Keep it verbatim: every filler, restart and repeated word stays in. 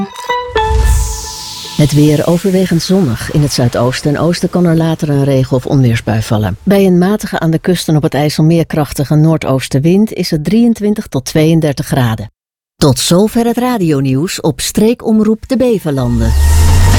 Het weer overwegend zonnig. In het zuidoosten en oosten kan er later een regen- of onweersbui vallen. Bij een matige aan de kust en op het IJsselmeer krachtige noordoostenwind is het drieëntwintig tot tweeëndertig graden. Tot zover het radionieuws op streekomroep de Beverlanden.